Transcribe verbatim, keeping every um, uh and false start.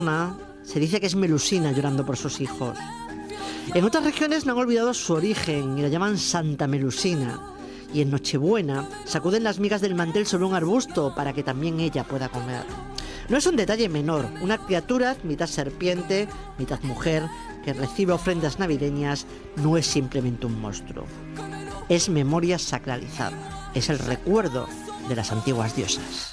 se dice que es Melusina llorando por sus hijos. En otras regiones no han olvidado su origen y la llaman Santa Melusina. Y en Nochebuena sacuden las migas del mantel sobre un arbusto para que también ella pueda comer. No es un detalle menor, una criatura mitad serpiente, mitad mujer, que recibe ofrendas navideñas, no es simplemente un monstruo. Es memoria sacralizada, es el recuerdo de las antiguas diosas.